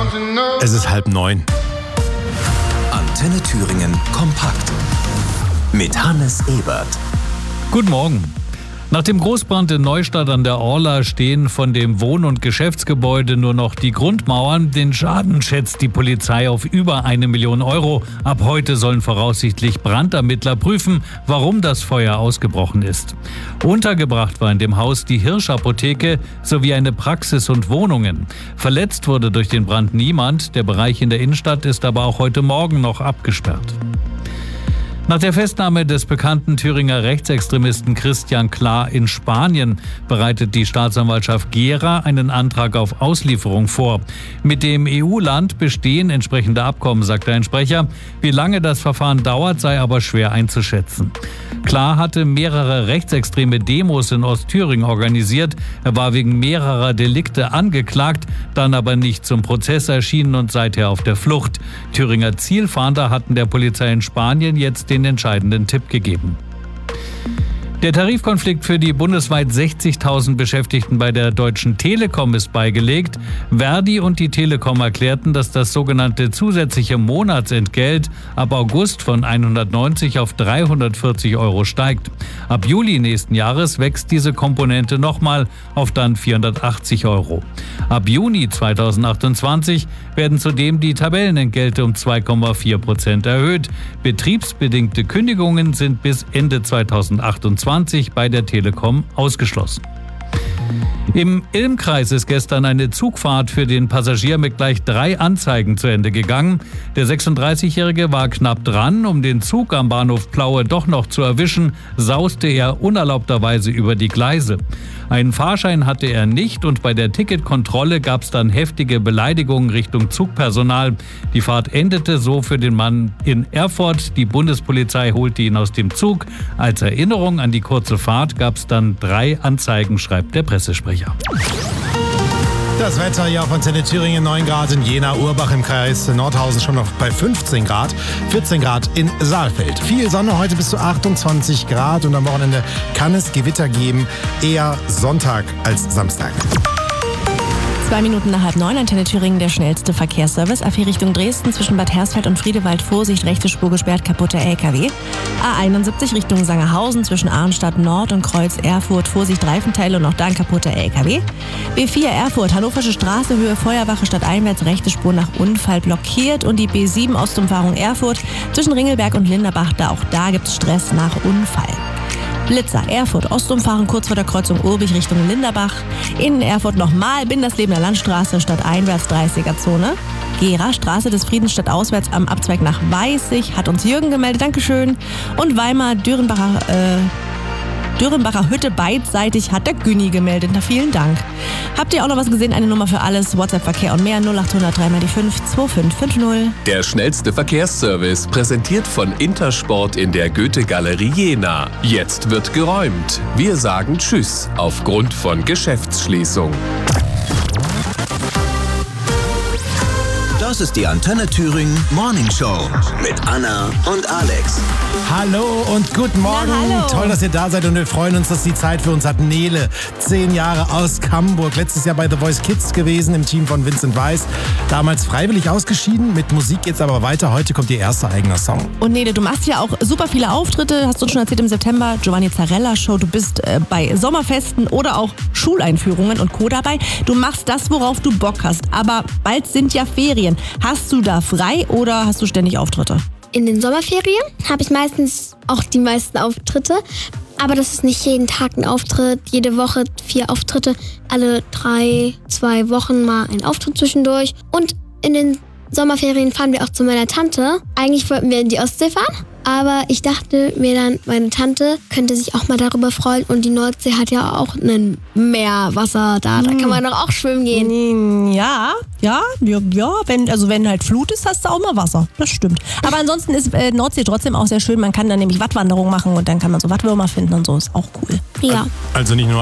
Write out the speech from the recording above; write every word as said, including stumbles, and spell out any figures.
Es ist halb neun. Antenne Thüringen kompakt mit Hannes Ebert. Guten Morgen. Nach dem Großbrand in Neustadt an der Orla stehen von dem Wohn- und Geschäftsgebäude nur noch die Grundmauern. Den Schaden schätzt die Polizei auf über eine Million Euro. Ab heute sollen voraussichtlich Brandermittler prüfen, warum das Feuer ausgebrochen ist. Untergebracht war in dem Haus die Hirschapotheke sowie eine Praxis und Wohnungen. Verletzt wurde durch den Brand niemand. Der Bereich in der Innenstadt ist aber auch heute Morgen noch abgesperrt. Nach der Festnahme des bekannten Thüringer Rechtsextremisten Christian Klar in Spanien bereitet die Staatsanwaltschaft Gera einen Antrag auf Auslieferung vor. Mit dem E U-Land bestehen entsprechende Abkommen, sagte ein Sprecher. Wie lange das Verfahren dauert, sei aber schwer einzuschätzen. Klar hatte mehrere rechtsextreme Demos in Ostthüringen organisiert. Er war wegen mehrerer Delikte angeklagt, dann aber nicht zum Prozess erschienen und seither auf der Flucht. Thüringer Zielfahnder hatten der Polizei in Spanien jetzt den entscheidenden Tipp gegeben. Der Tarifkonflikt für die bundesweit sechzigtausend Beschäftigten bei der Deutschen Telekom ist beigelegt. Verdi und die Telekom erklärten, dass das sogenannte zusätzliche Monatsentgelt ab August von hundertneunzig auf dreihundertvierzig Euro steigt. Ab Juli nächsten Jahres wächst diese Komponente nochmal auf dann vierhundertachtzig Euro. Ab Juni zweitausendachtundzwanzig werden zudem die Tabellenentgelte um zwei Komma vier Prozent erhöht. Betriebsbedingte Kündigungen sind bis Ende zweitausendachtundzwanzig bei der Telekom ausgeschlossen. Im Ilmkreis ist gestern eine Zugfahrt für den Passagier mit gleich drei Anzeigen zu Ende gegangen. Der sechsunddreißigjährige war knapp dran, um den Zug am Bahnhof Plaue doch noch zu erwischen, sauste er unerlaubterweise über die Gleise. Einen Fahrschein hatte er nicht und bei der Ticketkontrolle gab es dann heftige Beleidigungen Richtung Zugpersonal. Die Fahrt endete so für den Mann in Erfurt. Die Bundespolizei holte ihn aus dem Zug. Als Erinnerung an die kurze Fahrt gab es dann drei Anzeigen, schreibt der Pressesprecher. Das Wetter hier auf Antenne Thüringen, neun Grad in Jena, Urbach im Kreis Nordhausen schon noch bei fünfzehn Grad, vierzehn Grad in Saalfeld. Viel Sonne, heute bis zu achtundzwanzig Grad und am Wochenende kann es Gewitter geben, eher Sonntag als Samstag. Zwei Minuten nach halb neun, Antenne Thüringen, der schnellste Verkehrsservice. A vier Richtung Dresden, zwischen Bad Hersfeld und Friedewald, Vorsicht, rechte Spur gesperrt, kaputter L K W. A einundsiebzig Richtung Sangerhausen, zwischen Arnstadt Nord und Kreuz Erfurt, Vorsicht, Reifenteile und auch da ein kaputter L K W. B vier Erfurt, Hannoversche Straße, Höhe Feuerwache, stadteinwärts, rechte Spur nach Unfall blockiert und die B sieben Ostumfahrung Erfurt, zwischen Ringelberg und Linderbach, da auch da gibt es Stress nach Unfall. Blitzer, Erfurt, Ostumfahren kurz vor der Kreuzung Urbich Richtung Linderbach. In Erfurt nochmal, Binderslebener Landstraße, stadteinwärts dreißiger-Zone. Gera, Straße des Friedens stadtauswärts am Abzweig nach Weißig, hat uns Jürgen gemeldet, Dankeschön. Und Weimar, Dürrenbacher, äh, Dürrenbacher Hütte beidseitig hat der Günni gemeldet. Na, vielen Dank. Habt ihr auch noch was gesehen? Eine Nummer für alles. WhatsApp-Verkehr und mehr. null acht hundert drei mal die fünf zwei fünf fünf null. Der schnellste Verkehrsservice, präsentiert von Intersport in der Goethe-Galerie Jena. Jetzt wird geräumt. Wir sagen Tschüss aufgrund von Geschäftsschließung. Das ist die Antenne Thüringen Morning Show mit Anna und Alex. Hallo und guten Morgen. Na, hallo. Toll, dass ihr da seid und wir freuen uns, dass die Zeit für uns hat. Nele, zehn Jahre aus Hamburg, letztes Jahr bei The Voice Kids gewesen im Team von Vincent Weiss. Damals freiwillig ausgeschieden, mit Musik geht's aber weiter. Heute kommt ihr erster eigener Song. Und Nele, du machst ja auch super viele Auftritte, hast du uns schon erzählt im September, Giovanni Zarella Show, du bist äh, bei Sommerfesten oder auch Schuleinführungen und Co. dabei. Du machst das, worauf du Bock hast, aber bald sind ja Ferien. Hast du da frei oder hast du ständig Auftritte? In den Sommerferien habe ich meistens auch die meisten Auftritte, aber das ist nicht jeden Tag ein Auftritt, jede Woche vier Auftritte, alle drei, zwei Wochen mal ein Auftritt zwischendurch. Und in den Sommerferien fahren wir auch zu meiner Tante. Eigentlich wollten wir in die Ostsee fahren, aber ich dachte mir dann, meine Tante könnte sich auch mal darüber freuen und die Nordsee hat ja auch ein Meerwasser da, da kann man doch auch schwimmen gehen. Ja, ja, ja, ja, wenn, also wenn halt Flut ist, hast du auch mal Wasser, das stimmt. Aber ansonsten ist äh, Nordsee trotzdem auch sehr schön, man kann da nämlich Wattwanderung machen und dann kann man so Wattwürmer finden und so, ist auch cool. Ja. Also nicht nur